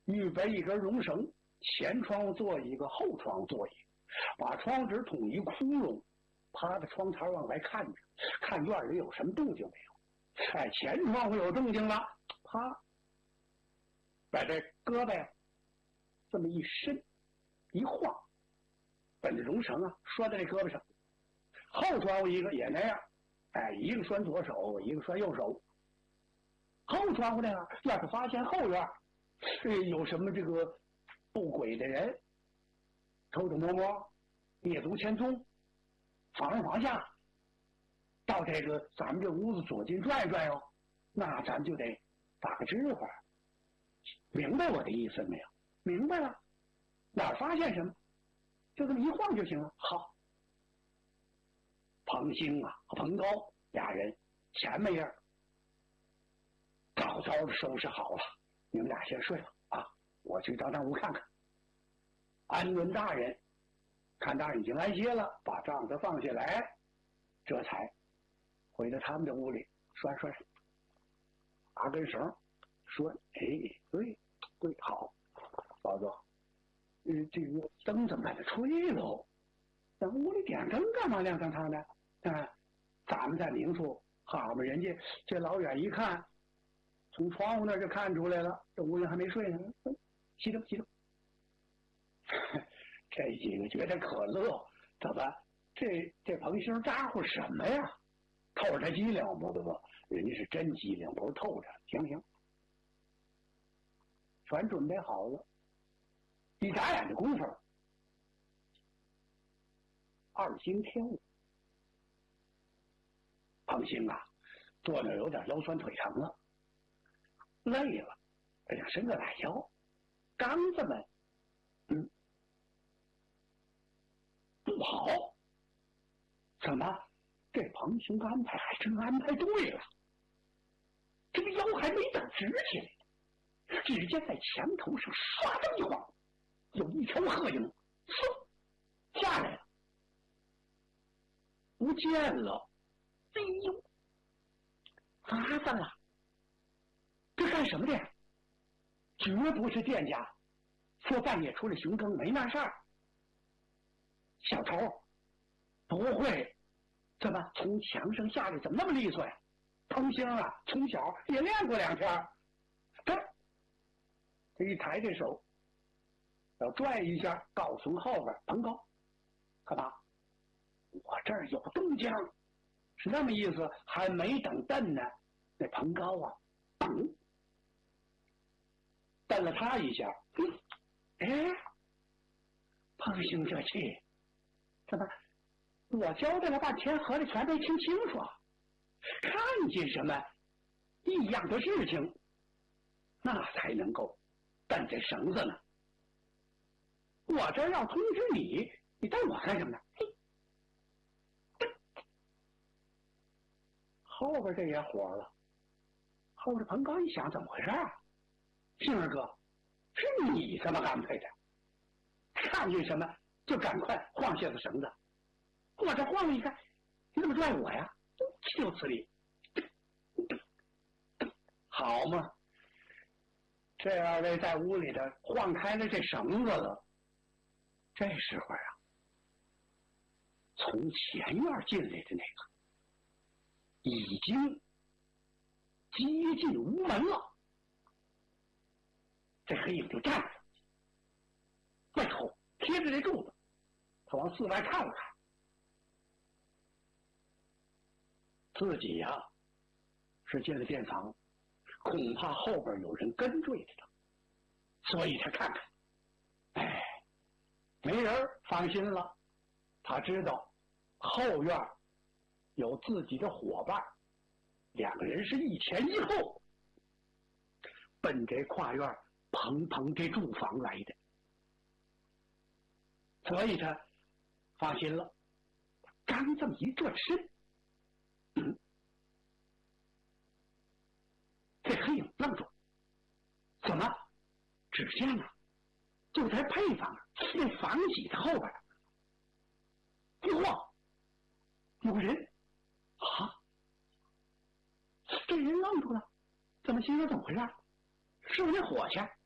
预备一根绒绳，前窗做一个，后窗做一个，把窗纸捅一窟窿，趴在窗台往外看着，看院里有什么动静没有。哎，前窗户有动静了，啪，把这胳膊这么一伸一晃，把这绒绳啊拴在这胳膊上。后窗户一个也那样，哎，一个拴左手，一个拴右手。后窗户那样，要是发现后院有什么这个不轨的人，偷偷摸摸、蹑足潜踪、防上防下，到这个咱们这屋子左近转一转哟，那咱就得打个知会。明白我的意思没有？明白了，哪儿发现什么，就这么一晃就行了。好，彭兴啊和彭高俩人前面样早早的收拾好了，你们俩先睡了啊，我去到账屋看看。安顿大人看大人已经安歇了，把帐子放下来，这才回到他们的屋里拴拿根绳说，哎，对，好，老子，这个灯怎么把它吹喽？在屋里点灯干嘛亮堂堂的？啊，咱们在明处，好嘛，人家这老远一看，从窗户那就看出来了，这屋里还没睡呢，熄灯。这几个觉得可乐，怎么这彭星咋呼什么呀？透着他机灵不？人家是真机灵，不是透着。行，全准备好了。一眨眼的功夫，2更天午，彭星啊，坐那有点腰酸腿疼了，累了，想伸个懒腰，刚这么不好，怎么这彭雄安排还真安排对了？这个腰还没等直起来，只见在墙头上唰的一晃，有一条鹤影嗖下来了，不见了。哎呦，麻烦了，这干什么的？绝不是店家说半夜出来巡更，没那事儿。小偷不会怎么从墙上下来，怎么那么利索呀？彭星啊，从小也练过2天，这一抬这手要拽一下，告诉后边彭高干嘛？我这儿有动静，是那么意思。还没等瞪呢，那彭高啊瞪了他一下，哎，彭星这气怎么我交代了半天，合着全没听清楚，看见什么异样的事情，那才能够蹬这绳子呢。我这要通知你，你瞪我干什么呢？后边这也火了，后边彭高一想，怎么回事啊？星儿哥，是你这么安排的？看见什么就赶快晃下子绳子。我这晃了一看，你怎么拽我呀？岂有此理！好嘛，这2位在屋里的晃开了这绳子了。这时候啊，从前院进来的那个已经接近屋门了，这黑影就站着，背后贴着这柱子，他往四外看了看，自己呀是进了店藏，恐怕后边有人跟追着他，所以他看看，哎，没人，放心了。他知道后院有自己的伙伴，2个人是一前一后，奔这跨院彭这住房来的，所以他放心了。刚这么一转身，这黑影愣住，怎么？只见呢，就在配房那房脊的后边，一晃有人啊！这人愣住了，怎么心说怎么回事？是不是那伙计